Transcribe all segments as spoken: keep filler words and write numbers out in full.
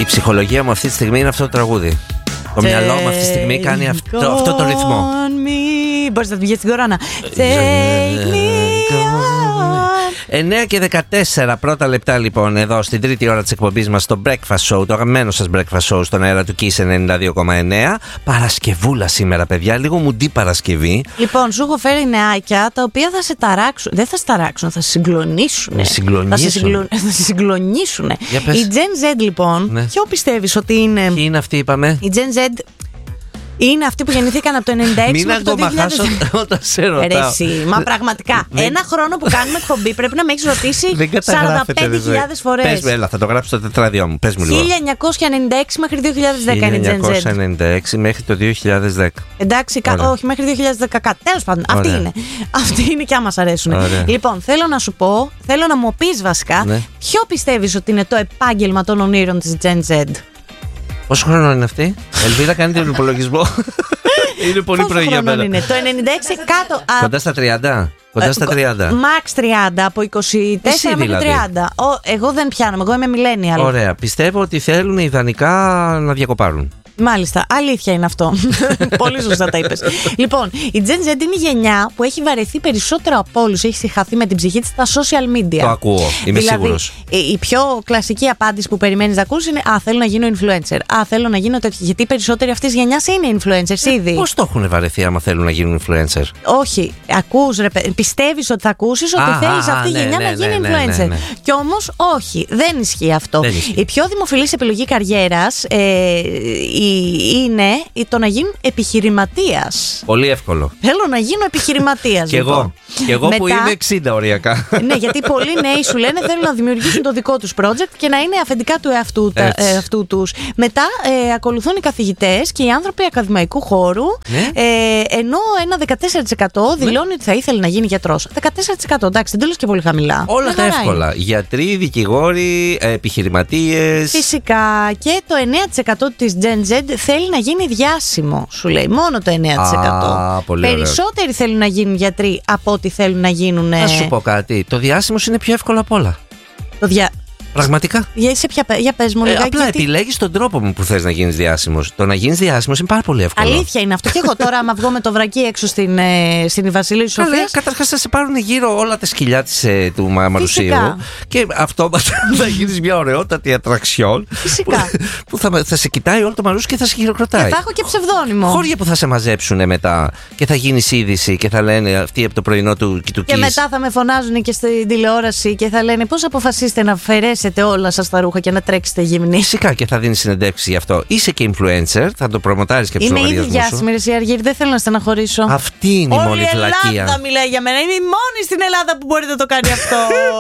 Η ψυχολογία μου αυτή τη στιγμή είναι αυτό το τραγούδι. Το Take μυαλό μου αυτή τη στιγμή κάνει αυτό, αυτό το ρυθμό. Μπορείς να την πηγαίνεις στην κορώνα. Take me εννέα και δεκατέσσερα πρώτα λεπτά λοιπόν εδώ στην τρίτη ώρα της εκπομπής μας στο Breakfast Show, το αγαπημένο σας Breakfast Show στον αέρα του Kiss ενενήντα δύο κόμμα εννέα. Παρασκευούλα σήμερα, παιδιά, λίγο μουντή Παρασκευή. Λοιπόν, σου έχω φέρει νεάκια τα οποία θα σε ταράξουν. Δεν θα σε ταράξουν, θα σε συγκλονίσουν. Με συγκλονίσουν. Θα σε, συγκλο... θα σε συγκλονίσουν. Η Gen Z λοιπόν, ναι. Ποιο πιστεύεις ότι είναι? Ποιοι είναι αυτοί, είπαμε? Η Gen Z είναι αυτοί που γεννήθηκαν από το ενενήντα έξι μέχρι το δύο χιλιάδες. Μην ακόμα χάσω όταν σε ρωτάω. Ρε εσύ, μα πραγματικά δεν... ένα χρόνο που κάνουμε εκπομπή πρέπει να με έχεις ρωτήσει σαράντα πέντε χιλιάδες φορές. Πες μου, έλα, θα το γράψω στο τετράδιό μου. Πες μου λίγο. χίλια εννιακόσια ενενήντα έξι μέχρι δύο χιλιάδες δέκα είναι η Gen Z. χίλια εννιακόσια ενενήντα έξι μέχρι το δύο χιλιάδες δέκα. Εντάξει, κα... όχι, μέχρι δύο χιλιάδες δέκα κάτι. Τέλος πάντων, αυτή είναι. Αυτή είναι και άμα μας αρέσουν. Ωραία. Λοιπόν, θέλω να σου πω, θέλω να μου πεις βασικά, ναι. Ποιο πιστεύεις ότι είναι το επάγγελμα των ονείρων της Gen Z? Πόσο χρόνο είναι αυτή? Ελπίδα, κάνει τον υπολογισμό. Είναι πολύ πρωί για μένα. Είναι το ενενήντα έξι κάτω. Κοντά στα τριάντα. Κοντά στα τριάντα. Max τριάντα, από είκοσι τέσσερα μέχρι δηλαδή. τριάντα. Ο, εγώ δεν πιάνομαι, εγώ είμαι millennial. Ωραία. Πιστεύω ότι θέλουν ιδανικά να διακοπάρουν. Μάλιστα, αλήθεια είναι αυτό. Πολύ σωστά τα είπες. Λοιπόν, η Gen Z είναι η γενιά που έχει βαρεθεί περισσότερο από όλους. Έχει συγχαθεί με την ψυχή της στα social media. Το ακούω, είμαι δηλαδή, σίγουρος. Η πιο κλασική απάντηση που περιμένεις να ακούσεις είναι Α, θέλω να γίνω influencer. Α, θέλω να γίνω τέτοιο. Γιατί οι περισσότεροι αυτής της γενιάς είναι influencers ήδη. Ε, πώς το έχουν βαρεθεί άμα θέλουν να γίνουν influencer? Όχι, ακούς, ρε, πιστεύεις ότι θα ακούσεις ότι α, θέλεις α, αυτή η ναι, γενιά ναι, να ναι, γίνει ναι, influencer. Ναι, ναι, ναι. Κι όμως όχι, δεν ισχύει αυτό. Δεν ισχύει. Η πιο δημοφιλής επιλογή καριέρας ε, είναι το να γίνουν επιχειρηματίας. Πολύ εύκολο. Θέλω να γίνω επιχειρηματίας. Και λοιπόν. εγώ. Και εγώ Μετά, που είμαι εξήντα οριακά. Ναι, γιατί πολλοί νέοι σου λένε θέλουν να δημιουργήσουν το δικό τους project και να είναι αφεντικά του εαυτού, τα, ε, αυτού τους. Μετά ε, ακολουθούν οι καθηγητές και οι άνθρωποι ακαδημαϊκού χώρου. Ναι. Ε, ενώ ένα δεκατέσσερα τοις εκατό δηλώνει ναι. ότι θα ήθελε να γίνει γιατρός. δεκατέσσερα τοις εκατό, εντάξει, δεν το λες και πολύ χαμηλά. Όλα τα εύκολα. Είναι. Γιατροί, δικηγόροι, επιχειρηματίες. Φυσικά. Και το εννέα τοις εκατό της Gen Z θέλει να γίνει διάσημο, σου λέει. Μόνο το εννέα τοις εκατό. Α, πολύ περισσότεροι ωραίο. Θέλουν να γίνουν γιατροί από ό,τι θέλουν να γίνουν. Να σου πω κάτι. Το διάσημο είναι πιο εύκολο απ' όλα. Το δια... Πραγματικά. Για, σε ποια, για πες μου, ε, λιγάκι, απλά γιατί... επιλέγεις τον τρόπο μου που θες να γίνεις διάσημος. Το να γίνεις διάσημος είναι πάρα πολύ εύκολο. Αλήθεια είναι αυτό. Και εγώ τώρα, άμα βγω με το βρακί έξω στην, ε, στην Βασιλή Σοφίας. Καταρχάς θα σε πάρουν γύρω όλα τα σκυλιά της, ε, του Μαρουσίου. Και αυτόματα θα γίνεις μια ωραιότατη ατραξιόν. Φυσικά. Που, που θα, θα σε κοιτάει όλο το Μαρούσι και θα σε χειροκροτάει. Και θα έχω και ψευδόνυμο. Χώρια που θα σε μαζέψουν μετά και θα γίνεις είδηση και θα λένε αυτή από το πρωινό του και του Και μετά θα με φωνάζουν και στην τηλεόραση και θα λένε πώς αποφασίσετε να αφαιρέσετε όλα σας τα ρούχα και να τρέξετε γυμνή. Φυσικά και θα δίνεις συνεντεύξεις γι' αυτό. Είσαι και influencer, θα το προμοτάρεις και από τους λογαριασμούς σου. Είμαι ήδη διάσημη, ρε εσύ Αργύρη, δεν θέλω να στεναχωρήσω. Αυτή είναι η μόνη βλακεία. Όλη η Ελλάδα μιλάει για μένα. Είμαι η μόνη στην Ελλάδα που μπορεί να το κάνει αυτό.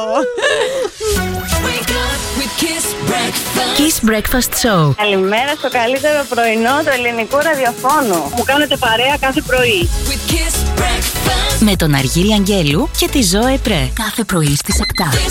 Kiss Breakfast Show. Καλημέρα στο καλύτερο πρωινό του ελληνικού ραδιοφώνου. Μου κάνετε παρέα κάθε πρωί. Με τον Αργύρη Αγγέλου και τη Ζωέ Πρέ. Κάθε πρωί στις επτά.